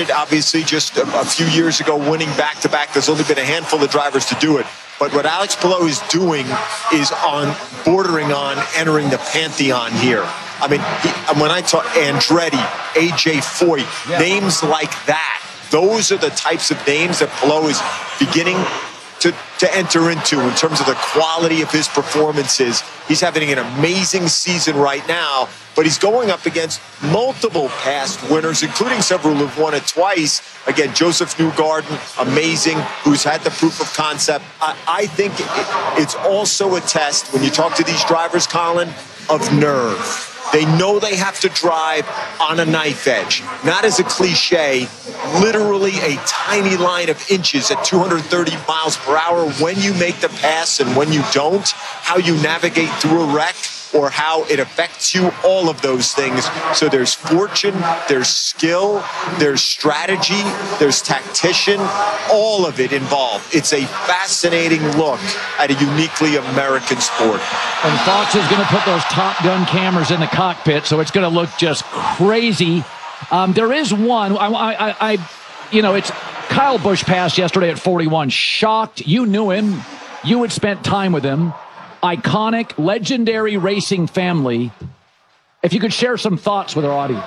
it, obviously, just a few years ago, winning back-to-back. There's only been a handful of drivers to do it. But what Alex Palou is doing is bordering on entering the pantheon here. I mean, when I talk Andretti, A.J. Foyt, names like that, those are the types of names that Palou is beginning to enter into in terms of the quality of his performances. He's having an amazing season right now, but he's going up against multiple past winners, including several who've won it twice. Again, Joseph Newgarden, amazing, who's had the proof of concept. I think it's also a test, when you talk to these drivers, Colin, of nerve. They know they have to drive on a knife edge. Not as a cliche, literally a tiny line of inches at 230 miles per hour when you make the pass and when you don't, how you navigate through a wreck or how it affects you, all of those things. So there's fortune, there's skill, there's strategy, there's tactician, all of it involved. It's a fascinating look at a uniquely American sport. And Fox is going to put those Top Gun cameras in the cockpit, so it's going to look just crazy. There is one, it's Kyle Busch passed yesterday at 41. Shocked. You knew him. You had spent time with him. Iconic, legendary racing family. If you could share some thoughts with our audience.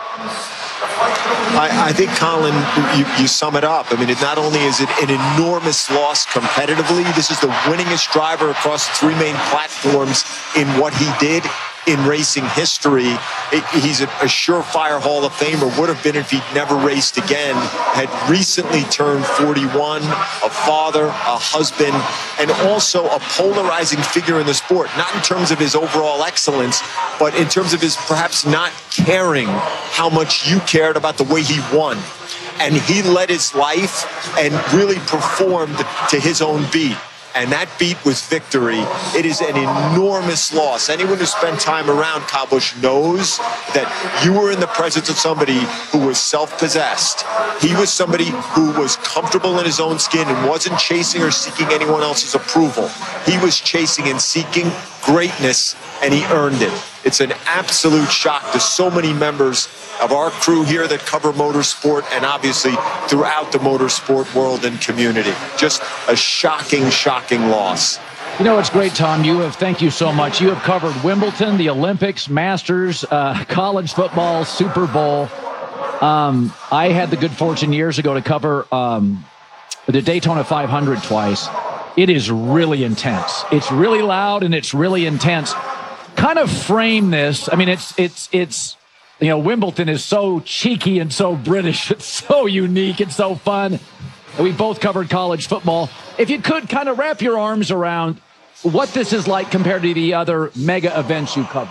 I think, Colin, you sum it up. I mean, not only is it an enormous loss competitively, this is the winningest driver across three main platforms in what he did in racing history. He's a surefire Hall of Famer, would have been if he'd never raced again, had recently turned 41, a father, a husband, and also a polarizing figure in the sport, not in terms of his overall excellence, but in terms of his perhaps not caring how much you cared about the way he won. And he led his life and really performed to his own beat. And that beat was victory. It is an enormous loss. Anyone who spent time around Kyle Busch knows that you were in the presence of somebody who was self-possessed. He was somebody who was comfortable in his own skin and wasn't chasing or seeking anyone else's approval. He was chasing and seeking greatness, and he earned it. It's an absolute shock to so many members of our crew here that cover motorsport and obviously throughout the motorsport world and community. Just a shocking, shocking loss. You know, it's great, Tom. Thank you so much. You have covered Wimbledon, the Olympics, Masters, college football, Super Bowl. I had the good fortune years ago to cover the Daytona 500 twice. It is really intense. It's really loud and it's really intense. Kind of frame this. I mean, it's Wimbledon is so cheeky and so British. It's so unique. It's so fun. We both covered college football. If you could kind of wrap your arms around what this is like compared to the other mega events you covered.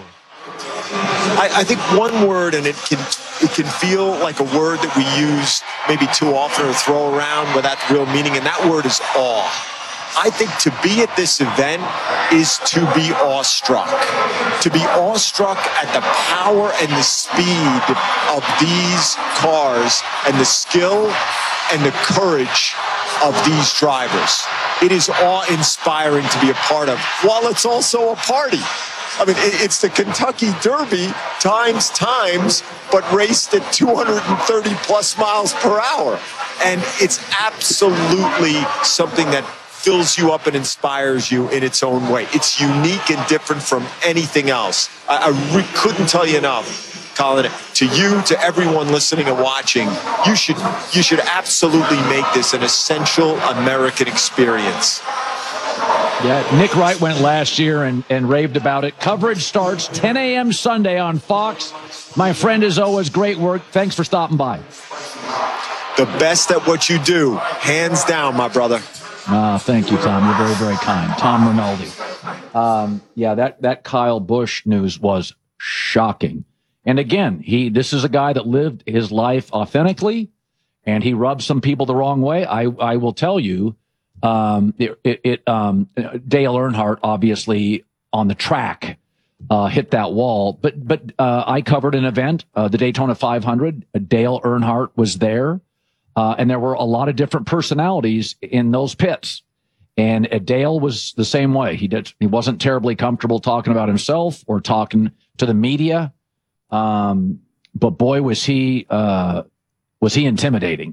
I think one word, and it can feel like a word that we use maybe too often or throw around without real meaning, and that word is awe. I think to be at this event is to be awestruck. To be awestruck at the power and the speed of these cars and the skill and the courage of these drivers. It is awe-inspiring to be a part of, while it's also a party. I mean, it's the Kentucky Derby times, but raced at 230 plus miles per hour. And it's absolutely something that fills you up and inspires you in its own way. It's unique and different from anything else. I couldn't tell you enough, Colin. To you, to everyone listening and watching, you should absolutely make this an essential American experience. Yeah, Nick Wright went last year and raved about it. Coverage starts 10 a.m. Sunday on Fox. My friend, as always, great work. Thanks for stopping by. The best at what you do, hands down, my brother. Thank you, Tom. You're very, very kind. Tom Rinaldi. That Kyle Busch news was shocking. And again, this is a guy that lived his life authentically, and he rubbed some people the wrong way. I will tell you, Dale Earnhardt, obviously, on the track, hit that wall. But I covered an event, the Daytona 500. Dale Earnhardt was there. And there were a lot of different personalities in those pits. And Dale was the same way. He wasn't terribly comfortable talking about himself or talking to the media. But boy, was he intimidating.